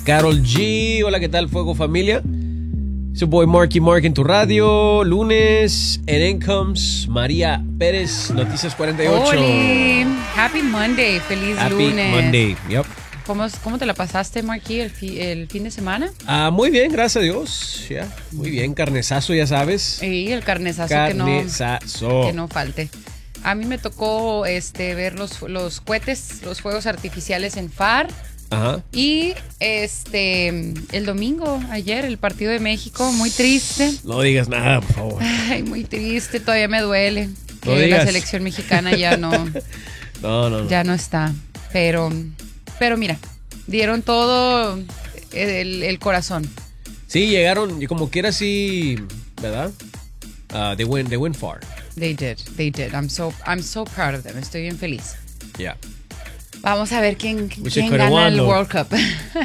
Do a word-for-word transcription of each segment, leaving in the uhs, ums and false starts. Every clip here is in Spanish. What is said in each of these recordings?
Karol G, hola, ¿qué tal, Fuego Familia? Su boy Marky Mark en tu radio, lunes, en Incomes, María Pérez, Noticias cuarenta y ocho. Oli, Happy Monday, feliz Happy lunes. Monday, yep. ¿Cómo, ¿Cómo te la pasaste, Marky, el, fi, el fin de semana? Ah, muy bien, gracias a Dios, ya, yeah, muy bien, carnezazo, ya sabes. Y el carnezazo, carnezazo. Que, no, que no falte. A mí me tocó este, ver los, los cohetes, los fuegos artificiales en F A R. Ajá. Y este el domingo, ayer, el partido de México, muy triste. No digas nada, por favor. Ay, muy triste, todavía me duele que No la digas. selección mexicana ya no, no, no, no. ya no está. Pero, pero mira, dieron todo el, el corazón. Sí, llegaron, y como quiera, sí, ¿verdad? Uh, they went, they went far. They did, they did. I'm so, I'm so proud of them. Estoy bien feliz. Yeah. Vamos a ver quién, Pues quién sí, gana Cuando. el World Cup.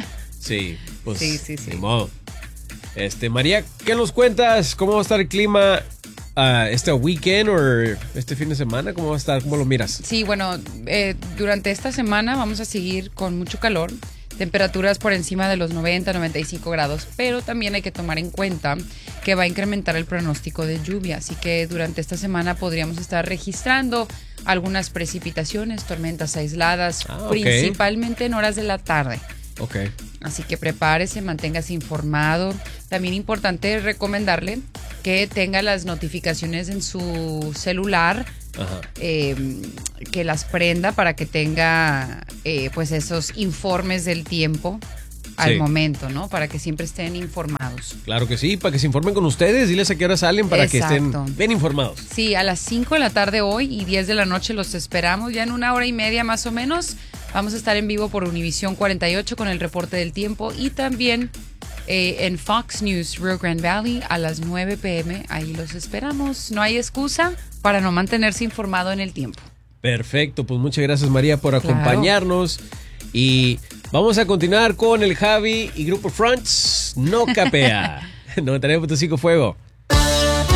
Sí, pues Sí, sí, sí. Ni modo. Este, María, ¿qué nos cuentas? ¿Cómo va a estar el clima uh, este weekend o este fin de semana? ¿Cómo va a estar? ¿Cómo lo miras? Sí, bueno, eh, durante esta semana vamos a seguir con mucho calor, temperaturas por encima de los noventa, noventa y cinco grados, pero también hay que tomar en cuenta que va a incrementar el pronóstico de lluvia, así que durante esta semana podríamos estar registrando algunas precipitaciones, tormentas aisladas, Ah, okay. Principalmente en horas de la tarde. Ok. Así que prepárese, manténgase informado. También importante recomendarle que tenga las notificaciones en su celular, Ajá. eh, que las prenda para que tenga eh, pues esos informes del tiempo al Sí. momento, ¿no? Para que siempre estén informados. Claro que sí, para que se informen con ustedes, diles a qué hora salen para Exacto. que estén bien informados. Sí, a las cinco de la tarde hoy y diez de la noche los esperamos. Ya en una hora y media más o menos vamos a estar en vivo por Univisión cuarenta y ocho con el reporte del tiempo y también eh, en Fox News Rio Grande Valley a las nueve pm. Ahí los esperamos. No hay excusa para no mantenerse informado en el tiempo. Perfecto, pues muchas gracias, María, por Claro. acompañarnos. Y vamos a continuar con el Javi y Grupo Fronts. No capea. noventa y nueve punto cinco Fuego.